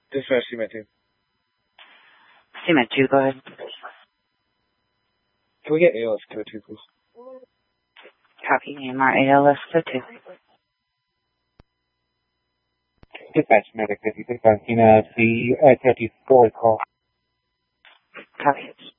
Dispatch Cement 2. Cement 2, go ahead. Can we get ALS code 2, please? Copy, AMR ALS code 2. Dispatch Medic 56 on Tina, the 34 call. Copy.